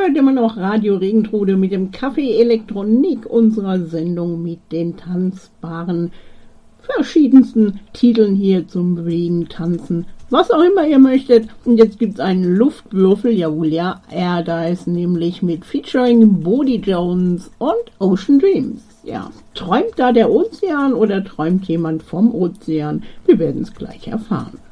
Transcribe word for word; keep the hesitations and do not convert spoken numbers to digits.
hört immer noch Radio Regentrude mit dem Café Elektronik unserer Sendung mit den tanzbaren verschiedensten Titeln hier zum Bewegen, Tanzen, was auch immer ihr möchtet. Und jetzt gibt's einen Luftwürfel, jawohl, ja, er da ist nämlich mit Featuring Bodie Jones und Ocean Dreams. Ja, träumt da der Ozean oder träumt jemand vom Ozean? Wir werden es gleich erfahren.